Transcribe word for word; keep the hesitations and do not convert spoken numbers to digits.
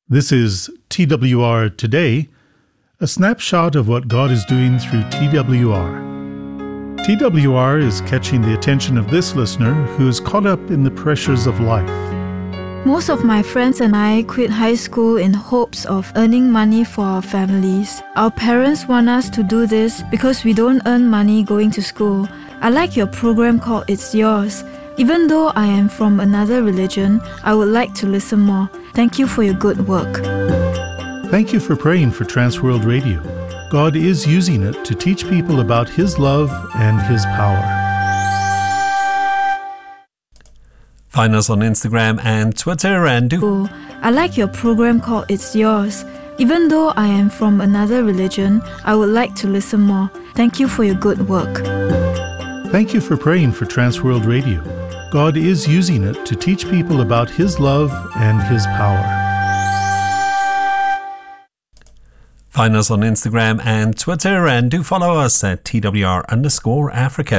This is T W R Today, a snapshot of what God is doing through T W R. T W R is catching the attention of this listener who is caught up in the pressures of life. Most of my friends and I quit high school in hopes of earning money for our families. Our parents want us to do this because we don't earn money going to school. I like your program called It's Yours. Even though I am from another religion, I would like to listen more. Thank you for your good work. Thank you for praying for Transworld Radio. God is using it to teach people about His love and His power. Find us on Instagram and Twitter and do... I like your program called It's Yours. Even though I am from another religion, I would like to listen more. Thank you for your good work. Thank you for praying for Transworld Radio. God is using it to teach people about His love and His power. Find us on Instagram and Twitter and do follow us at T W R underscore Africa.